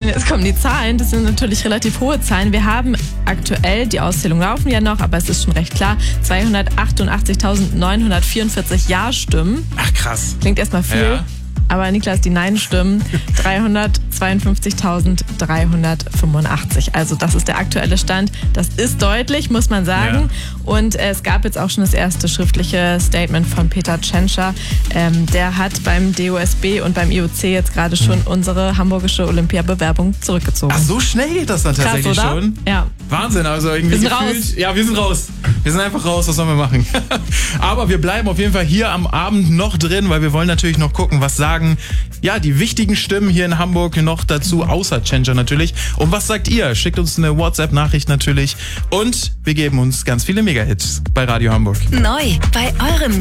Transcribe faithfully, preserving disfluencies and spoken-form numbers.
jetzt kommen die Zahlen. Das sind natürlich relativ hohe Zahlen. Wir haben aktuell, die Auszählungen laufen ja noch, aber es ist schon recht klar, zweihundertachtundachtzigtausendneunhundertvierundvierzig Ja-Stimmen. Ach krass. Klingt erstmal viel. Ja. Aber Niklas, die Nein-Stimmen dreihundertzweiundfünfzigtausenddreihundertfünfundachtzig. Also das ist der aktuelle Stand. Das ist deutlich, muss man sagen. Ja. Und es gab jetzt auch schon das erste schriftliche Statement von Peter Tschentscher. Ähm, der hat beim D O S B und beim I O C jetzt gerade schon hm. unsere hamburgische Olympiabewerbung zurückgezogen. Ach, so schnell geht das dann tatsächlich Krass, oder? schon? Ja. Wahnsinn, also irgendwie wir sind gefühlt, raus. Ja, wir sind raus. Wir sind einfach raus, was sollen wir machen? Aber wir bleiben auf jeden Fall hier am Abend noch drin, weil wir wollen natürlich noch gucken, was sagen ja die wichtigen Stimmen hier in Hamburg noch dazu, außer Tschentscher natürlich. Und was sagt ihr? Schickt uns eine WhatsApp-Nachricht natürlich und wir geben uns ganz viele Mega-Hits bei Radio Hamburg. Neu bei eurem